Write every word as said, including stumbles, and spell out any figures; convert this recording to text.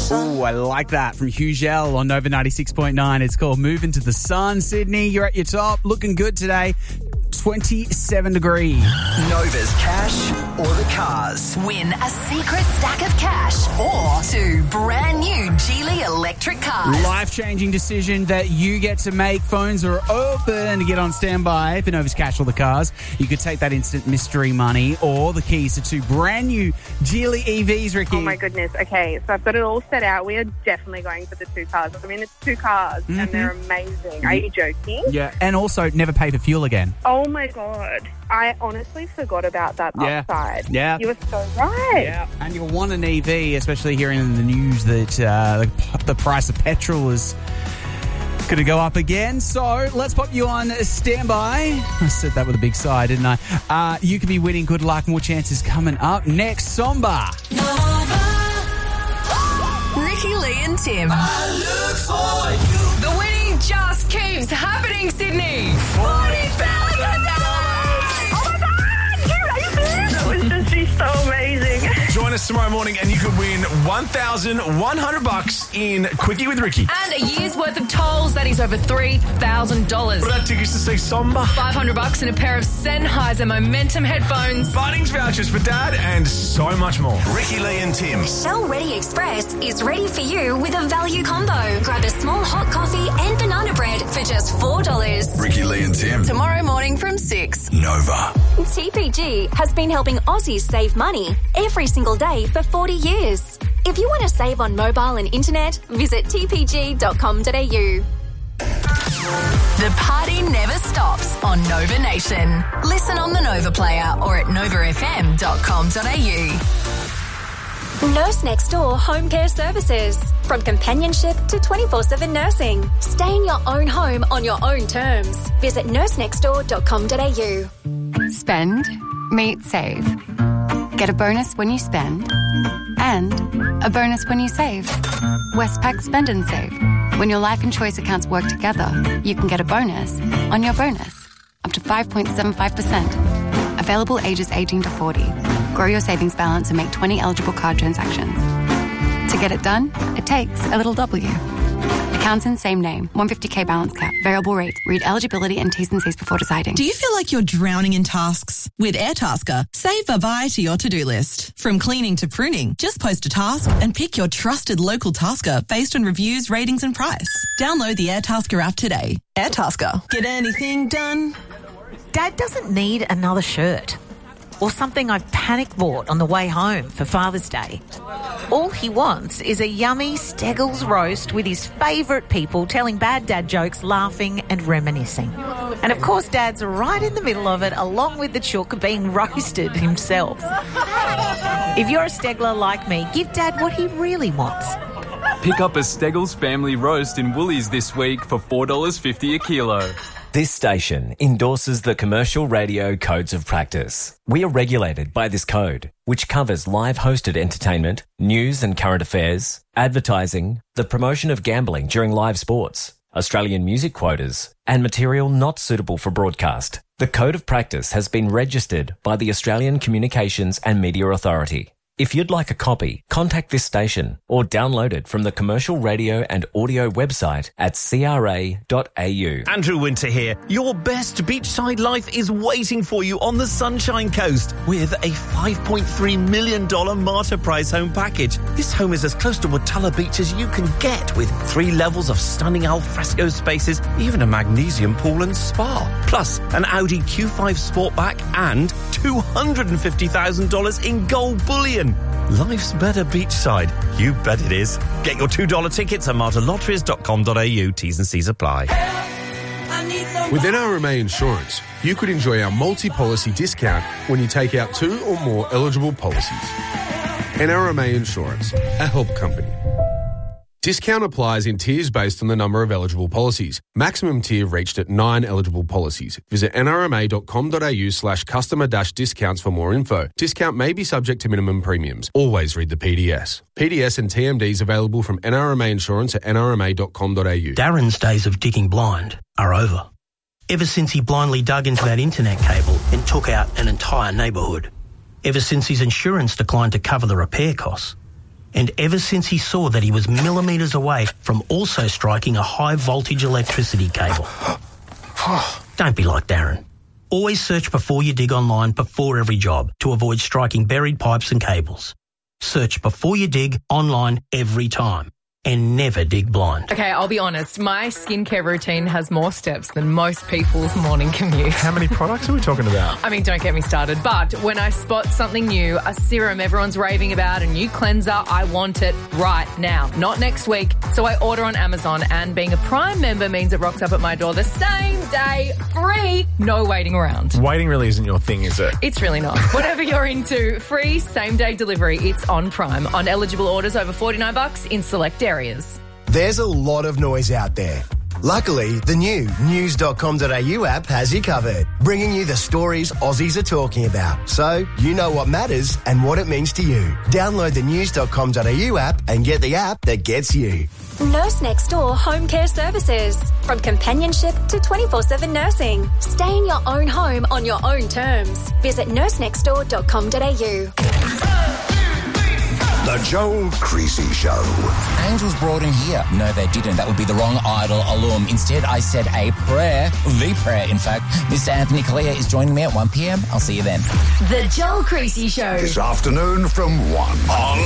Oh, I like that from Hugel on Nova ninety-six point nine. It's called Move Into the Sun. Sydney, you're at your top. Looking good today. twenty-seven degrees. Nova's cash or the cars. Win a secret stack of cash or two brand new Geely electric cars. Life-changing decision that you get to make. Phones are open to get on standby for Nova's cash or the cars. You could take that instant mystery money or the keys to two brand new Geely E Vs, Ricky. Oh my goodness. Okay, so I've got it all set out. We are definitely going for the two cars. I mean, it's two cars mm-hmm. and they're amazing. Are you joking? Yeah, and also never pay for fuel again. Oh my God. I honestly forgot about that yeah. upside. Yeah. You were so right. Yeah. And you'll want an E V, especially hearing in the news that uh, the, the price of petrol is going to go up again. So let's pop you on standby. I said that with a big sigh, didn't I? Uh, you could be winning. Good luck. More chances coming up. Next, Somba. Ricky, Lee and Tim. I look for you. The winning just keeps happening, Sydney. forty thousand dollars! Oh my God! You amazing! That would just be so amazing. Join us tomorrow morning and you could win one thousand one hundred bucks in Quickie with Ricky. And a year's worth of tolls, that is over three thousand dollars. What are tickets to see Somba? five hundred bucks and a pair of Sennheiser Momentum headphones. Bunnings vouchers for Dad and so much more. Ricky, Lee and Tim. Shell Ready Express is ready for you with a value combo. Grab a small hot coffee and banana bread for just four dollars. Ricky, Lee and Tim. Tomorrow morning from six. Nova. T P G has been helping Aussies save money every single day for forty years. If you want to save on mobile and internet, visit t p g dot com dot a u. The party never stops on Nova Nation. Listen on the Nova Player or at nova f m dot com dot a u. Nurse Next Door Home Care Services. From companionship to twenty-four seven nursing. Stay in your own home on your own terms. Visit nurse next door dot com dot a u. Spend, meet, save. Get a bonus when you spend and a bonus when you save. Westpac Spend and Save. When your life and choice accounts work together, you can get a bonus on your bonus, up to five point seven five percent. Available ages eighteen to forty. Grow your savings balance and make twenty eligible card transactions. To get it done, it takes a little W. Accounts in same name. one hundred fifty thousand balance cap. Variable rate. Read eligibility and T's and C's before deciding. Do you feel like you're drowning in tasks? With Airtasker, save bye-bye to your to-do list. From cleaning to pruning, just post a task and pick your trusted local tasker based on reviews, ratings and price. Download the Airtasker app today. Airtasker. Get anything done? Dad doesn't need another shirt or something I've panic bought on the way home for Father's Day. All he wants is a yummy Steggles roast with his favourite people telling bad dad jokes, laughing and reminiscing. And of course Dad's right in the middle of it, along with the chook being roasted himself. If you're a Stegler like me, give Dad what he really wants. Pick up a Steggles family roast in Woolies this week for four dollars fifty a kilo. This station endorses the Commercial Radio Codes of Practice. We are regulated by this code, which covers live hosted entertainment, news and current affairs, advertising, the promotion of gambling during live sports, Australian music quotas, and material not suitable for broadcast. The Code of Practice has been registered by the Australian Communications and Media Authority. If you'd like a copy, contact this station or download it from the Commercial Radio and Audio website at c r a dot a u. Andrew Winter here. Your best beachside life is waiting for you on the Sunshine Coast with a five point three million dollars Martyr Prize home package. This home is as close to Watala Beach as you can get, with three levels of stunning alfresco spaces, even a magnesium pool and spa. Plus, an Audi Q five Sportback and two hundred fifty thousand dollars in gold bullion. Life's better beachside. You bet it is. Get your two dollar tickets at martyr lotteries dot com dot a u. T's and C's apply. With N R M A Insurance, you could enjoy our multi-policy discount when you take out two or more eligible policies. N R M A Insurance, a help company. Discount applies in tiers based on the number of eligible policies. Maximum tier reached at nine eligible policies. Visit n r m a dot com dot a u slash customer dash discounts for more info. Discount may be subject to minimum premiums. Always read the P D S. P D S and T M Ds available from N R M A Insurance at n r m a dot com dot a u. Darren's days of digging blind are over. Ever since he blindly dug into that internet cable and took out an entire neighbourhood. Ever since his insurance declined to cover the repair costs. And ever since he saw that he was millimetres away from also striking a high voltage electricity cable. Don't be like Darren. Always search before you dig online before every job to avoid striking buried pipes and cables. Search before you dig online every time. And never dig blind. Okay, I'll be honest. My skincare routine has more steps than most people's morning commute. How many products are we talking about? I mean, don't get me started. But when I spot something new, a serum everyone's raving about, a new cleanser, I want it right now, not next week. So I order on Amazon, and being a Prime member means it rocks up at my door the same day, free, no waiting around. Waiting really isn't your thing, is it? It's really not. Whatever you're into, free same-day delivery. It's on Prime. On eligible orders over forty-nine bucks in select areas. There's a lot of noise out there. Luckily, the new news dot com dot a u app has you covered, bringing you the stories Aussies are talking about, so you know what matters and what it means to you. Download the news dot com dot a u app and get the app that gets you. Nurse Next Door Home Care Services. From companionship to twenty-four seven nursing. Stay in your own home on your own terms. Visit nurse next door dot com dot a u. The Joel Creasy Show. Angels brought in here. No, they didn't. That would be the wrong idol alum. Instead, I said a prayer. The prayer, in fact. Mister Anthony Kalia is joining me at one p.m. I'll see you then. The Joel Creasy Show. This afternoon from one on